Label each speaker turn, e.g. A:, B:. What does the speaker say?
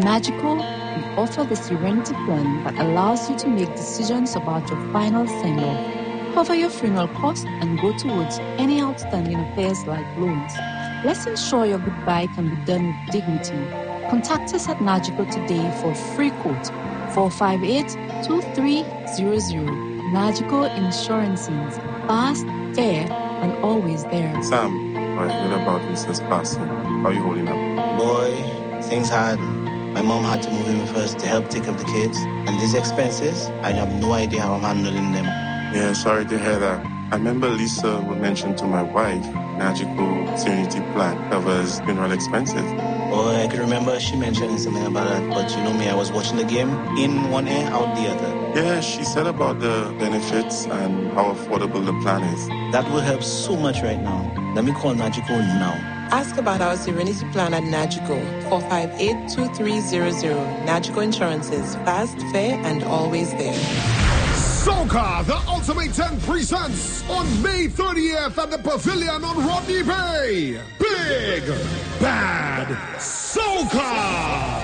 A: Nagico, we offer the Serenity Plan that allows you to make decisions about your final send-off, cover your funeral costs, and go towards any outstanding affairs like loans. Let's ensure your goodbye can be done with dignity. Contact us at Nagico today for a free quote. 458-2300. Nagico Insurances. Fast, fair, and always there.
B: Sam, I heard about Lisa's passing. How are you holding up?
C: Boy, things hard. My mom had to move in first to help take up the kids. And these expenses, I have no idea how I'm handling them.
B: Yeah, sorry to hear that. I remember Lisa would mention to my wife, Nagico Serenity Plan covers funeral expenses.
C: Oh, I can remember she mentioning something about that. But you know me, I was watching the game in one ear, out the other.
B: Yeah, she said about the benefits and how affordable the plan is.
C: That will help so much right now. Let me call Nagico now.
D: Ask about our Serenity Plan at Nagico. 458-2300. Nagico Insurances. Fast, fair, and always there.
E: Soca, the Ultimate 10 presents on May 30th at the Pavilion on Rodney Bay. Big Bad Soca!